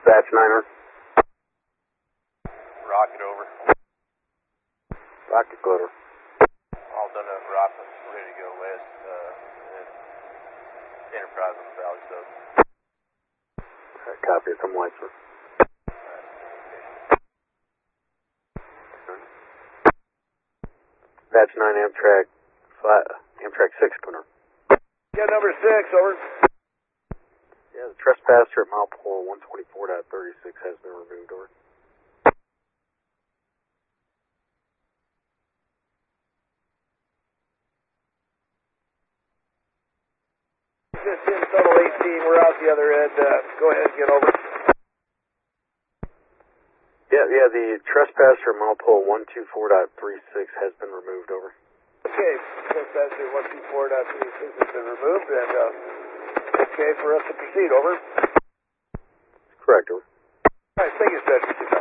Batch 9er. Rocket over. Rocket glitter. All done up Rockland, ready to go west, Enterprise on the Valley Sub. Alright, copy it from Leipzig. Batch 9 Amtrak 6 coming up. Yeah, number 6, over. Yeah, the trespasser at mile pole 124.36 has been removed, over. 15, total 18, we're out the other end. Go ahead, get over. Yeah, the trespasser at mile pole 124.36 has been removed, over. Okay, trespasser 124.36 has been removed, and okay for us to proceed, over. Correct, over. All right, thank you, sir.